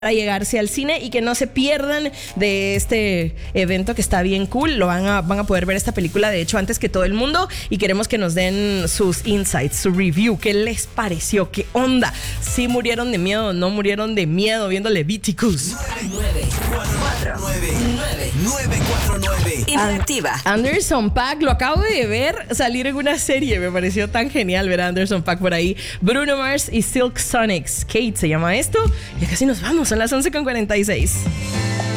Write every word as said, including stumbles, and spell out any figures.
para llegarse al cine y que no se pierdan de este evento que está bien cool. Lo van a, van a poder ver esta película, de hecho, antes que todo el mundo, y queremos que nos den sus insights, su review. ¿Qué les pareció? ¿Qué onda? ¿Sí murieron de miedo? ¿No murieron de miedo viendo Leviticus? nueve cuatro nueve nueve cuatro nueve Interactiva. Anderson .Paak, lo acabo de ver salir en una serie. Me pareció tan genial ver a Anderson .Paak por ahí. Bruno Mars y Silk Sonics. Kate se llama esto. Y casi nos vamos. Son las once con cuarenta y seis.